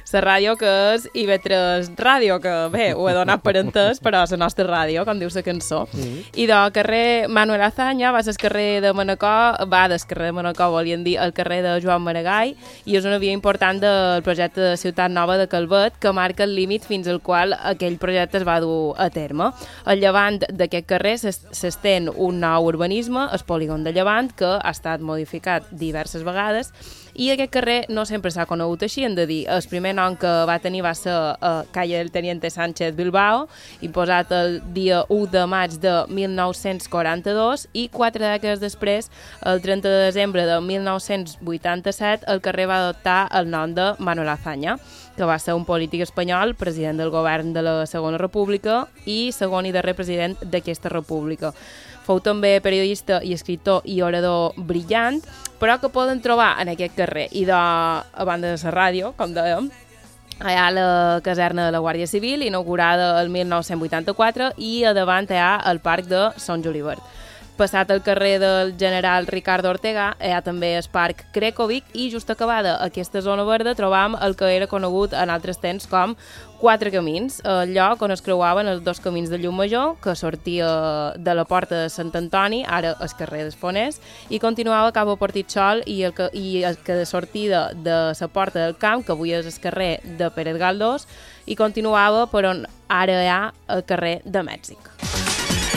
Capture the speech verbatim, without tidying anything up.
la ràdio que és I V tres Ràdio, que bé, ho he donat per entès, però és la nostra ràdio, com diu la cançó. Mm. I del carrer Manuel Azaña va ser el carrer de Manacor, va del carrer de Manacor, volien dir, el carrer de Joan Maragall, i és una via important del projecte de Ciutat Nova de Calvet, que marca el límit fins al qual aquell projecte es va dur a terme. Al llevant d'aquest carrer s'estén un nou urbanisme, el polígon de Llevant, que ha estat modificat diverses vegades, i aquest carrer no sempre s'ha conegut així, hem de dir. El primer nom que va tenir va ser uh, Calle del Teniente Sánchez Bilbao, imposat el dia u de maig de mil nou-cents quaranta-dos, i quatre dècades després, el trenta de desembre de mil nou-cents vuitanta-set, el carrer va adoptar el nom de Manuel Azaña, que va ser un polític espanyol, president del govern de la Segona República i segon i darrer president d'aquesta república. Fou també periodista i escriptor i orador brillant, però que poden trobar en aquest carrer. I de, a banda de la ràdio, com dèiem, hi ha la caserna de la Guàrdia Civil, inaugurada el mil nou-cents vuitanta-quatre, i a davant hi ha el parc de Sant Julivert. Passat el carrer del general Ricardo Ortega, hi ha també el parc Crècovic, i just acabada aquesta zona verda trobam el que era conegut en altres temps com Quatre Camins, el lloc on es creuaven els dos camins de Llucmajor, que sortia de la porta de Sant Antoni, ara el carrer d'Esponers, i continuava cap a Portitxol, i el que, i el que de sortida de la porta del Camp, que avui és el carrer de Pérez Galdós, i continuava per on ara hi ha el carrer de Mèxic.